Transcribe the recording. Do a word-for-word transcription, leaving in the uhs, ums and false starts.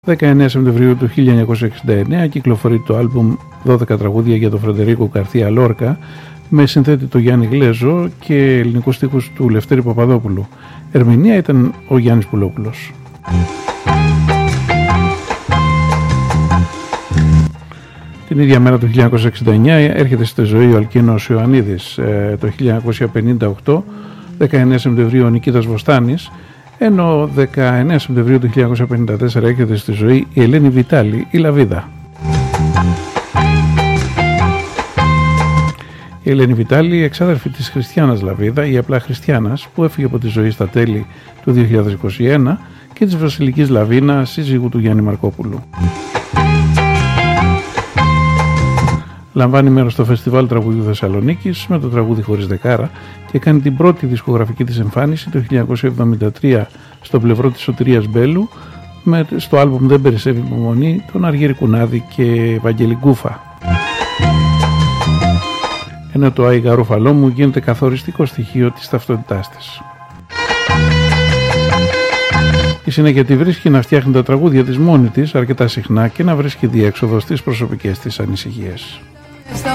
δεκαεννέα Σεπτεμβρίου του χίλια εννιακόσια εξήντα εννέα κυκλοφορεί το άλμπουμ δώδεκα τραγούδια για τον Φρεντερίκο Γκαρθία Λόρκα με συνθέτη το Γιάννη Γλέζο και ελληνικούς στίχους του Λευτέρη Παπαδόπουλου. Ερμηνεία ήταν ο Γιάννης Πουλόπουλος. Την ίδια μέρα του χίλια εννιακόσια εξήντα εννέα έρχεται στη ζωή ο Αλκίνος Ιωαννίδης. Ε, το χίλια εννιακόσια πενήντα οκτώ, δεκαεννέα Σεπτεμβρίου ο Νικήτας Βοστάνης, ενώ δεκαεννέα Σεπτεμβρίου του χίλια εννιακόσια πενήντα τέσσερα έρχεται στη ζωή η Ελένη Βιτάλη, η Λαβίδα. Η Ελένη Βιτάλη, εξάδερφη της Χριστιάνας Λαβίδα ή απλά Χριστιάνας, που έφυγε από τη ζωή στα τέλη του δύο χιλιάδες είκοσι ένα, και της Βασιλικής Λαβίνα, σύζυγου του Γιάννη Μαρκόπουλου. Λαμβάνει μέρος στο Φεστιβάλ Τραγουδιού Θεσσαλονίκης με το τραγούδι Χωρίς Δεκάρα και κάνει την πρώτη δισκογραφική της εμφάνιση το χίλια εννιακόσια εβδομήντα τρία στο πλευρό της Σωτηρίας Μπέλου με, στο άλμπουμ Δεν Περισσεύει Υπομονή, τον Αργύρη Κουνάδη και Βαγγέλη Γκούφα. Ενώ το Άι Γαρούφαλό μου γίνεται καθοριστικό στοιχείο της ταυτότητάς της. Η συνέχεια τη βρίσκει να φτιάχνει τα τραγούδια της μόνη της αρκετά συχνά και να βρίσκει διέξοδο στις προσωπικές της ανησυχίες.